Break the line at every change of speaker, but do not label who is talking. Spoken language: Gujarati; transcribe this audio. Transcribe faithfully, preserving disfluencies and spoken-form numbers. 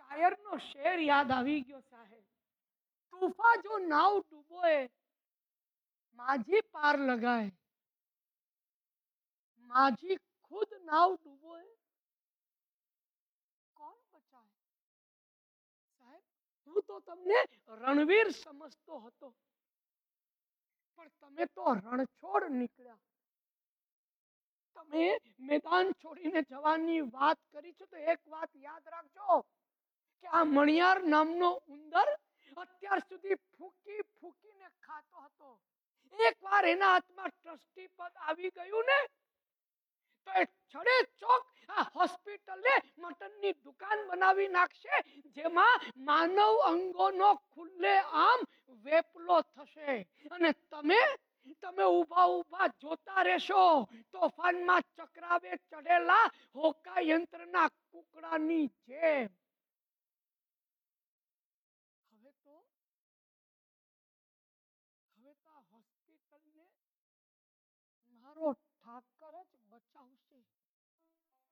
શાયરનો શેર યાદ આવી ગયો સાહેબ. તૂફા જો નાવ ડૂબોએ माझी पार लगाए, माझी खुद नाव डूबोए કોણ બચાવે? સાહેબ, હું તો તમને રણવીર સમજતો હતો, પણ તમે તો રણછોડ નીકળ્યા. તમે મેદાન છોડીને જવાની વાત કરી છે, તો એક વાત યાદ રાખજો કે આ મણિયાર નામનો ઉંદર અત્યાર સુધી ફૂકી ફૂકીને ખાતો હતો. એક વાર એના હાથમાં ટ્રસ્ટી પદ આવી ગયું ને, તો એ છડે ચોક આ હોસ્પિટલે મટનની દુકાન બનાવી નાખશે, જેમાં માનવ અંગોનો ખુલ્લે આમ વેપલો થશે. અને તમે તમે ઉભા ઉભા જોતા રહેશો, તોફાનમાં ચક્રાવે ચડેલા હોકા યંત્રના કુકડાની જેમ. હવે તો હવે તો આ હોસ્પિટલને મારો ઠાકર જ બચાવશે.